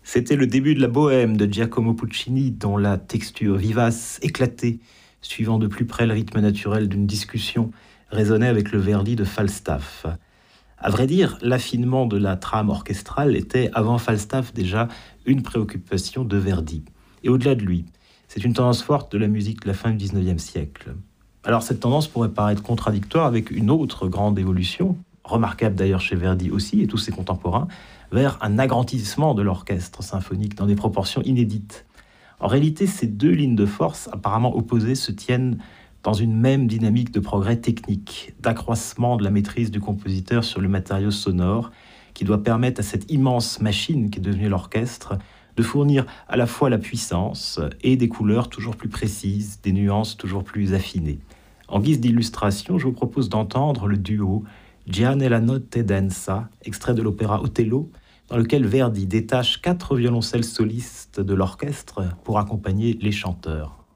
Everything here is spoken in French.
C'était le début de la bohème de Giacomo Puccini, dont la texture vivace, éclatée, suivant de plus près le rythme naturel d'une discussion, résonnait avec le Verdi de Falstaff. À vrai dire, l'affinement de la trame orchestrale était, avant Falstaff déjà, une préoccupation de Verdi. Et au-delà de lui, c'est une tendance forte de la musique de la fin du XIXe siècle. Alors cette tendance pourrait paraître contradictoire avec une autre grande évolution, remarquable d'ailleurs chez Verdi aussi et tous ses contemporains, vers un agrandissement de l'orchestre symphonique dans des proportions inédites. En réalité, ces deux lignes de force apparemment opposées se tiennent dans une même dynamique de progrès technique, d'accroissement de la maîtrise du compositeur sur le matériau sonore, qui doit permettre à cette immense machine qui est devenue l'orchestre de fournir à la fois la puissance et des couleurs toujours plus précises, des nuances toujours plus affinées. En guise d'illustration, je vous propose d'entendre le duo Gian e la notte densa, extrait de l'opéra Othello, dans lequel Verdi détache 4 violoncelles solistes de l'orchestre pour accompagner les chanteurs.